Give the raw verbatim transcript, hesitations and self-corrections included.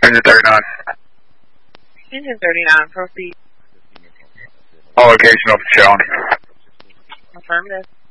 Engine thirty-nine. Engine thirty-nine, proceed. All location of shown. Affirmative.